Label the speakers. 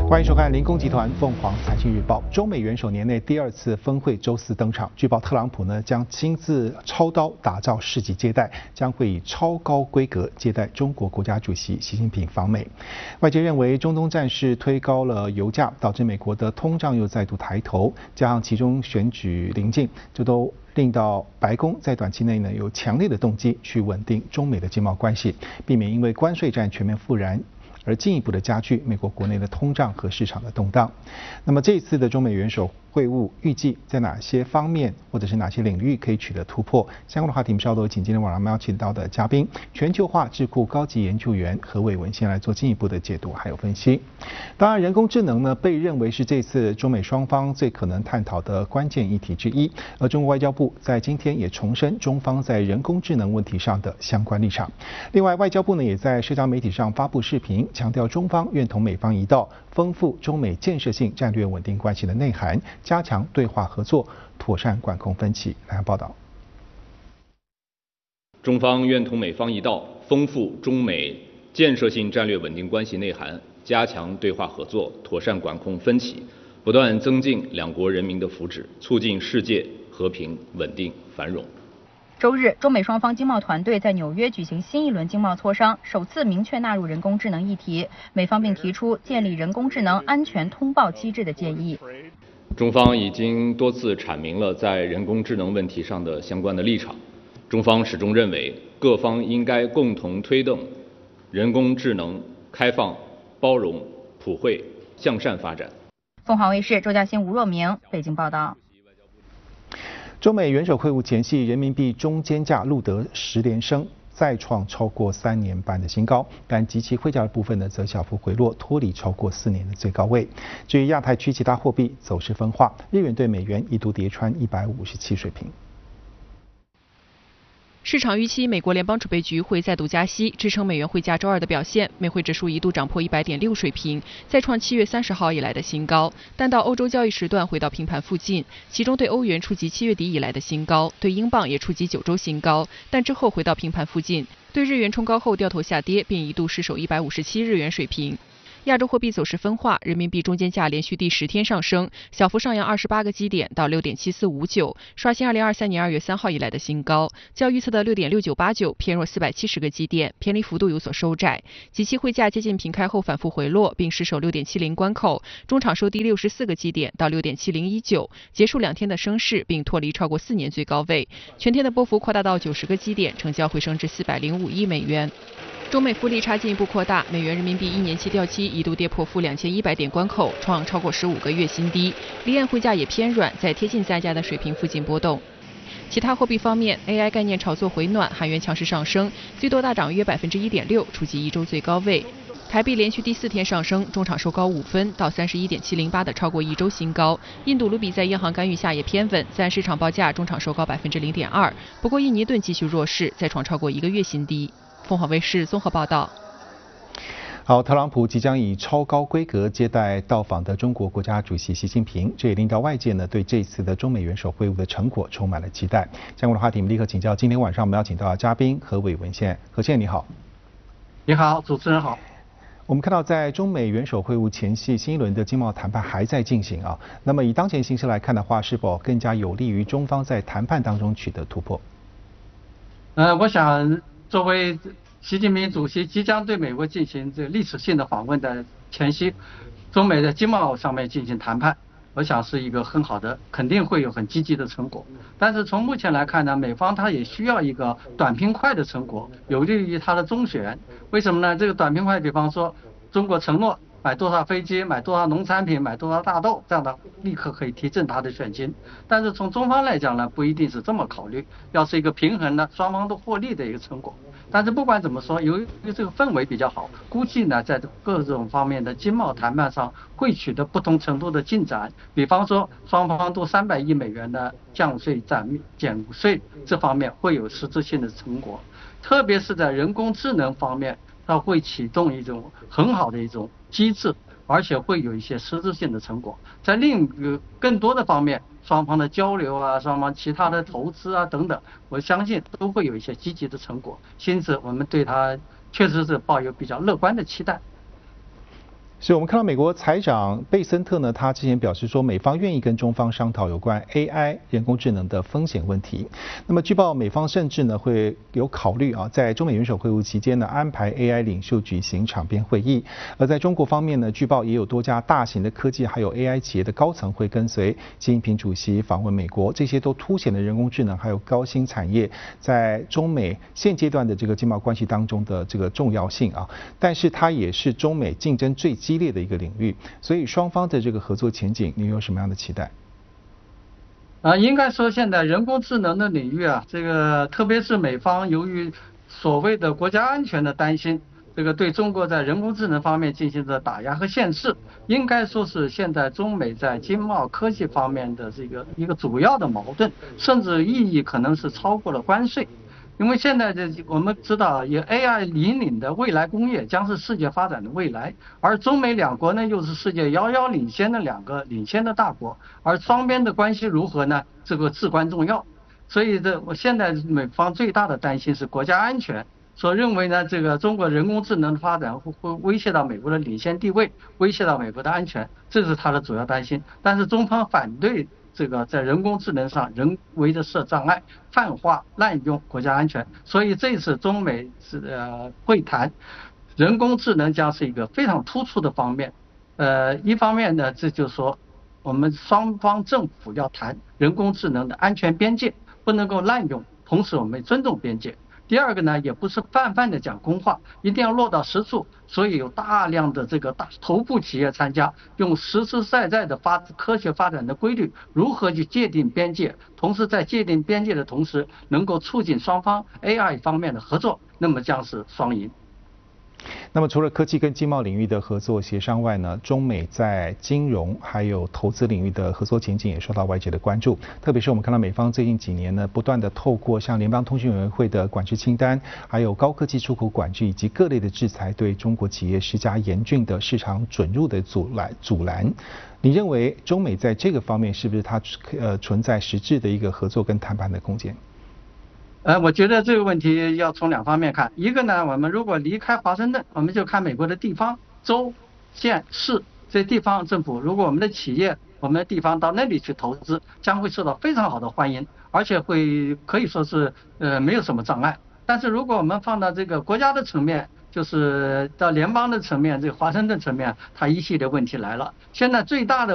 Speaker 1: 欢迎收看《林工集团凤凰财经日报》。中美元首年内第二次峰会周四登场，据报特朗普将亲自操刀打造世纪接待，将会以超高规格接待中国国家主席习近平访美。外界认为中东战事推高了油价，导致美国的通胀又再度抬头，加上其中选举临近，这都令到白宫在短期内有强烈的动机去稳定中美的经贸关系，避免因为关税战全面复燃而进一步的加剧美国国内的通胀和市场的动荡。那么这一次的中美元首会晤预计在哪些方面或者是哪些领域可以取得突破？相关的话题，我们稍后请今天晚上我们邀请到的嘉宾，全球化智库高级研究员何伟文先来做进一步的解读还有分析。当然，人工智能被认为是这次中美双方最可能探讨的关键议题之一。而中国外交部在今天也重申中方在人工智能问题上的相关立场。另外，外交部也在社交媒体上发布视频，强调中方愿同美方一道，丰富中美建设性战略稳定关系的内涵，加强对话合作，妥善管控分歧。来看报道。
Speaker 2: 中方愿同美方一道，丰富中美建设性战略稳定关系内涵，加强对话合作，妥善管控分歧，不断增进两国人民的福祉，促进世界和平、稳定、繁荣。
Speaker 3: 周日，中美双方经贸团队在纽约举行新一轮经贸磋商，首次明确纳入人工智能议题。美方并提出建立人工智能安全通报机制的建议。
Speaker 2: 中方已经多次阐明了在人工智能问题上的相关的立场。中方始终认为，各方应该共同推动人工智能开放、包容、普惠、向善发展。
Speaker 3: 凤凰卫视周嘉欣、吴若明北京报道。
Speaker 1: 中美元首会晤前夕，人民币中间价录得10连升，再创超过3年半的新高，但及其汇价的部分则小幅回落，脱离超过4年的最高位。至于亚太区其他货币走势分化，日元对美元一度跌穿157水平。
Speaker 4: 市场预期美国联邦储备局会再度加息，支撑美元汇价周二的表现。美汇指数一度涨破100.6水平，再创7月30号以来的新高，但到欧洲交易时段回到平盘附近。其中对欧元触及7月底以来的新高，对英镑也触及9周新高，但之后回到平盘附近。对日元冲高后掉头下跌，并一度失守157日元水平。亚洲货币走势分化，人民币中间价连续第10天上升，小幅上扬28个基点到6.7459，刷新2023年2月3号以来的新高，较预测的6.6989偏弱470个基点，偏离幅度有所收窄。即期汇价接近平开后反复回落，并失守6.70关口，中场收低64个基点到6.7019，结束2天的升势，并脱离超过4年最高位，全天的波幅扩大到90个基点，成交回升至405亿美元。中美负利差进一步扩大，美元人民币1年期掉期一度跌破负2100点关口，创超过15个月新低。离岸汇价也偏软，在贴近在价的水平附近波动。其他货币方面 ，AI 概念炒作回暖，韩元强势上升，最多大涨约1.6%，触及1周最高位。台币连续第4天上升，中场收高5分到31.708的超过1周新高。印度卢比在央行干预下也偏稳，在市场报价中场收高0.2%，不过印尼盾继续弱势，再创超过1个月新低。凤凰卫视综合报道。
Speaker 1: 好，特朗普即将以超高规格接待到访的中国国家主席习近平，这也令到外界对这次的中美元首会晤的成果充满了期待。相关的话题，我们立刻请教今天晚上我们邀请到的嘉宾何伟文先生。何先生你好。
Speaker 5: 你好，主持人好。
Speaker 1: 我们看到，在中美元首会晤前夕，新一轮的经贸谈判还在进行啊。那么以当前形势来看的话，是否更加有利于中方在谈判当中取得突破？
Speaker 5: 我想作为习近平主席即将对美国进行这历史性的访问的前夕，中美的经贸上面进行谈判，我想是一个很好的，肯定会有很积极的成果。但是从目前来看呢，美方它也需要一个短平快的成果，有利于它的中选。为什么呢？这个短平快，比方说中国承诺买多少飞机，买多少农产品，买多少大豆，这样的立刻可以提振它的选情。但是从中方来讲呢，不一定是这么考虑，要是一个平衡的，双方都获利的一个成果。但是不管怎么说，由于这个氛围比较好，估计呢在各种方面的经贸谈判上会取得不同程度的进展。比方说双方都300亿美元的降税减税这方面会有实质性的成果，特别是在人工智能方面，它会启动一种很好的一种机制，而且会有一些实质性的成果。在另一个更多的方面，双方的交流啊，双方其他的投资啊等等，我相信都会有一些积极的成果。因此我们对它确实是抱有比较乐观的期待。
Speaker 1: 是我们看到美国财长贝森特呢，他之前表示说，美方愿意跟中方商讨有关 AI 人工智能的风险问题。那么据报，美方甚至呢会有考虑在中美元首会晤期间呢，安排 AI 领袖举行场边会议。而在中国方面呢，据报也有多家大型的科技还有 AI 企业的高层会跟随习近平主席访问美国，这些都凸显了人工智能还有高新产业在中美现阶段的这个经贸关系当中的这个重要性啊。但是它也是中美竞争最激烈的一个领域，所以双方的这个合作前景，你有什么样的期待？
Speaker 5: 应该说现在人工智能的领域这个特别是美方由于所谓的国家安全的担心，这个对中国在人工智能方面进行着打压和限制，应该说是现在中美在经贸科技方面的这个一个主要的矛盾，甚至意义可能是超过了关税。因为现在我们知道，以 AI 引领的未来工业将是世界发展的未来，而中美两国呢又是世界遥遥领先的两个领先的大国，而双边的关系如何呢？这个至关重要。所以我现在美方最大的担心是国家安全，所认为呢这个中国人工智能的发展会威胁到美国的领先地位，威胁到美国的安全，这是他的主要担心。但是中方反对这个在人工智能上人为的设障碍，泛化滥用国家安全，所以这次中美会谈，人工智能将是一个非常突出的方面。一方面呢，这就是说我们双方政府要谈人工智能的安全边界，不能够滥用，同时我们尊重边界。第二个呢，也不是泛泛的讲空话，一定要落到实处，所以有大量的这个头部企业参加，用实实在在的科学发展的规律，如何去界定边界，同时在界定边界的同时，能够促进双方 AI 方面的合作，那么将是双赢。
Speaker 1: 那么除了科技跟经贸领域的合作协商外呢，中美在金融还有投资领域的合作前景也受到外界的关注。特别是我们看到美方最近几年呢，不断的透过像联邦通讯委员会的管制清单，还有高科技出口管制以及各类的制裁，对中国企业施加严峻的市场准入的阻拦。你认为中美在这个方面是不是它存在实质的一个合作跟谈判的空间？
Speaker 5: 我觉得这个问题要从两方面看。一个呢，我们如果离开华盛顿，我们就看美国的地方、州、县、市这些地方政府，如果我们的企业、我们的地方到那里去投资，将会受到非常好的欢迎，而且可以说是没有什么障碍。但是如果我们放到这个国家的层面，就是到联邦的层面，这个华盛顿层面，它一系列问题来了。现在最大的